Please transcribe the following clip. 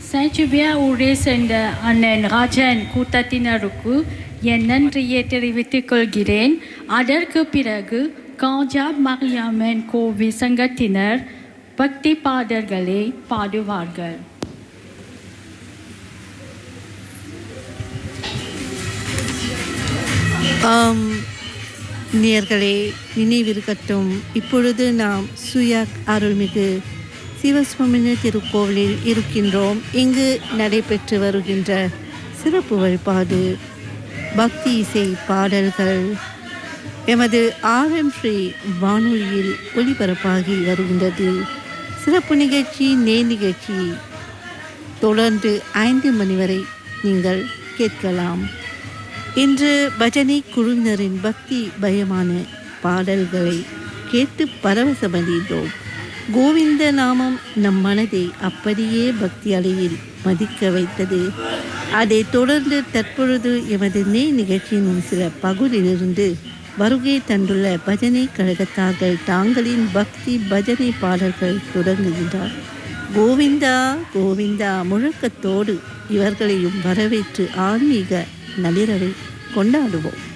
Saya juga urus சேர்ந்த அண்ணன் ராஜன் கூட்டத்தினருக்கு என் நன்றியை தெரிவித்துக் கொள்கிறேன். அதற்கு பிறகு காஞ்சா மரியாமன் கோவில் சங்கத்தினர் பக்தி பாடல்களை பாடுவார்கள். நேயர்களே, நினைவிருக்கட்டும், இப்பொழுது நாம் சுயாக் அருள்மிகு சிவசுவாமினி திருக்கோவிலில் இருக்கின்றோம். இங்கு நடைபெற்று வருகின்ற சிறப்பு வழிபாடு, பக்தி இசை பாடல்கள் எமது ஆர்எம் ஸ்ரீ வானொலியில் ஒளிபரப்பாகி வருகின்றது. சிறப்பு நிகழ்ச்சி, நிகழ்ச்சி தொடர்ந்து 5 மணி வரை நீங்கள் கேட்கலாம். இன்று பஜனை குழுவினரின் பக்தி பயமான பாடல்களை கேட்டு பரவசமடைந்தோம். கோவிந்த நாமம் நம் மனதை அப்படியே பக்தி அலையில் மதிக்க வைத்தது. அதைத் தொடர்ந்து தற்பொழுது எமது நிகழ்ச்சியின் சில பகுதியிலிருந்து வருகை தந்துள்ள பஜனை கழகத்தார்கள் தாங்களின் பக்தி பஜனை பாடல்கள் தொடங்குகின்றார். கோவிந்தா கோவிந்தா முழக்கத்தோடு இவர்களையும் வரவேற்று ஆன்மீக நளிரவை கொண்டாடுவோம்.